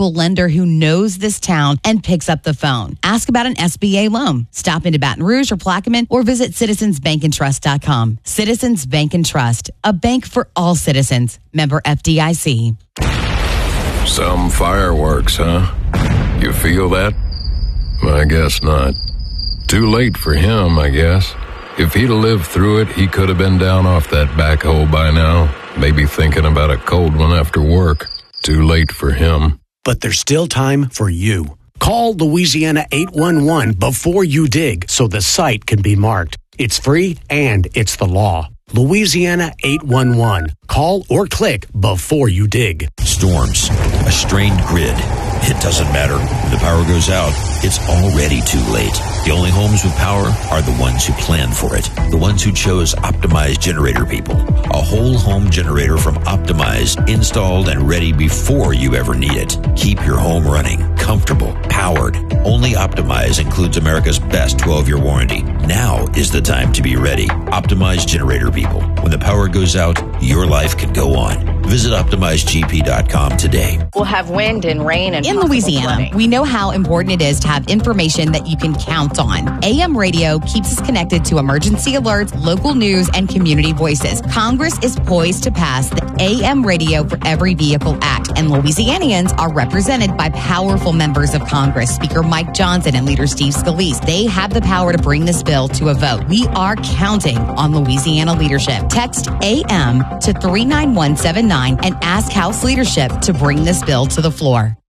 local lender who knows this town and picks up the phone. Ask about an SBA loan. Stop into Baton Rouge or Plaquemine or visit citizensbankandtrust.com. Citizens Bank and Trust, a bank for all citizens. Member FDIC. Some fireworks, huh? You feel that? I guess not. Too late for him, I guess. If he'd have lived through it, he could have been down off that backhoe by now, maybe thinking about a cold one after work. Too late for him. But there's still time for you. Call Louisiana 811 before you dig so the site can be marked. It's free and it's the law. Louisiana 811. Call or click before you dig. Storms, a strained grid. It doesn't matter. When the power goes out, it's already too late. The only homes with power are the ones who planned for it. The ones who chose Optimized Generator People. A whole home generator from Optimized, installed and ready before you ever need it. Keep your home running, comfortable, powered. Only Optimized includes America's best 12-year warranty. Now is the time to be ready. Optimized Generator People. When the power goes out, your life can go on. Visit OptimizedGP.com today. We'll have wind and rain and in Louisiana, flooding. We know how important it is to have information that you can count on. AM radio keeps us connected to emergency alerts, local news, and community voices. Congress is poised to pass the AM Radio for Every Vehicle Act, and Louisianians are represented by powerful members of Congress, Speaker Mike Johnson and Leader Steve Scalise. They have the power to bring this bill to a vote. We are counting on Louisiana leadership. Text AM to 39179 and ask House leadership to bring this bill to the floor.